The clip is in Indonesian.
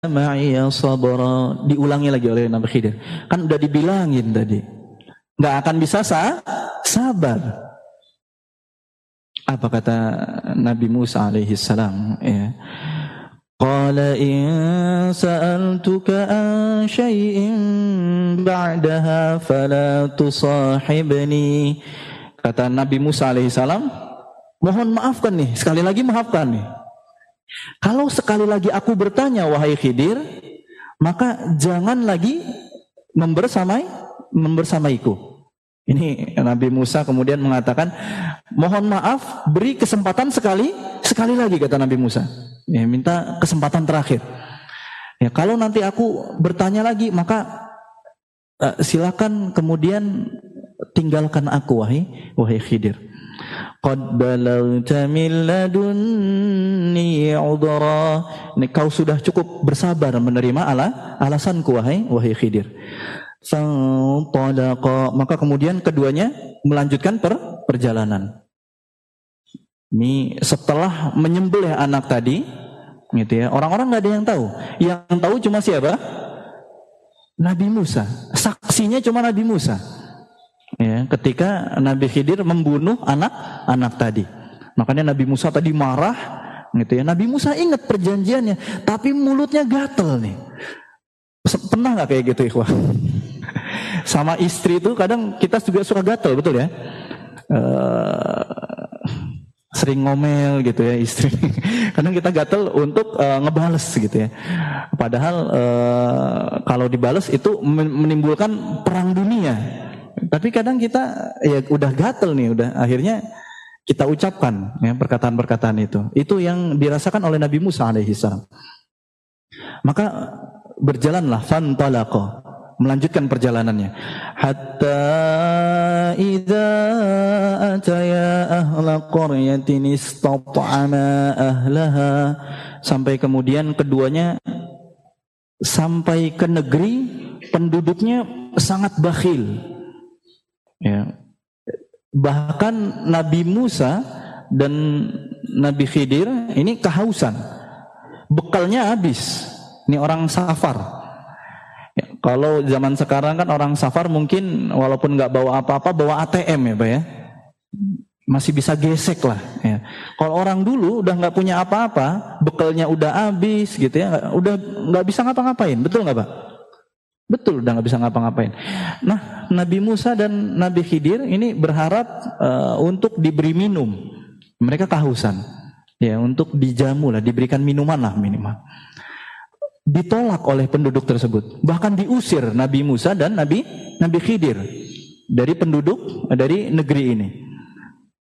ma'iya sabra. Diulangi lagi oleh Nabi Khidir. Kan udah dibilangin tadi, nggak akan bisa sabar. Apa kata Nabi Musa alaihi salam? Ya. Qala in sa'altuka an syai'in ba'daha fala tusahibni. Kata Nabi Musa alaihi salam, mohon maafkan nih, sekali lagi maafkan nih. Kalau sekali lagi aku bertanya wahai Khidir, maka jangan lagi membersamaiku. Ini Nabi Musa kemudian mengatakan, mohon maaf, beri kesempatan sekali lagi, kata Nabi Musa. Ya, minta kesempatan terakhir. Ya, kalau nanti aku bertanya lagi, maka silakan kemudian tinggalkan aku wahai Khidir. Qad balagta min ladunni udhra. Ini kau sudah cukup bersabar menerima alasanku wahai Khidir. Fantalaqa, maka kemudian keduanya melanjutkan perjalanan. Ini setelah menyembelih anak tadi, gitu ya. Orang-orang nggak ada yang tahu. Yang tahu cuma siapa? Nabi Musa. Saksinya cuma Nabi Musa. Ya, ketika Nabi Khidir membunuh anak tadi. Makanya Nabi Musa tadi marah, gitu ya. Nabi Musa ingat perjanjiannya, tapi mulutnya gatel nih. Pernah nggak kayak gitu, ikhwah? Sama istri itu kadang kita juga suka gatel, betul ya? Sering ngomel gitu ya istri. Kadang kita gatel untuk ngebales gitu ya. Padahal kalau dibales itu menimbulkan perang dunia. Tapi kadang kita ya udah gatel nih, udah akhirnya kita ucapkan ya perkataan-perkataan itu. Itu yang dirasakan oleh Nabi Musa alaihi salam. Maka berjalanlah fantalaqa, melanjutkan perjalanannya. Hatta idza ataya ahla qaryatin istat'ama ahlaha, sampai kemudian keduanya sampai ke negeri penduduknya sangat bakhil. Ya. Bahkan Nabi Musa dan Nabi Khidir ini kehausan. Bekalnya habis. Ini orang safar. Ya, kalau zaman sekarang kan orang safar mungkin walaupun nggak bawa apa-apa, bawa ATM ya Pak ya. Masih bisa gesek lah. Ya. Kalau orang dulu udah nggak punya apa-apa, bekalnya udah habis gitu ya, udah nggak bisa ngapa-ngapain, betul nggak Pak? Betul, udah nggak bisa ngapa-ngapain. Nah, Nabi Musa dan Nabi Khidir ini berharap untuk diberi minum. Mereka kehausan, ya, untuk dijamu lah, diberikan minuman lah minimal. Ditolak oleh penduduk tersebut, bahkan diusir Nabi Musa dan Nabi Khidir dari penduduk dari negeri ini.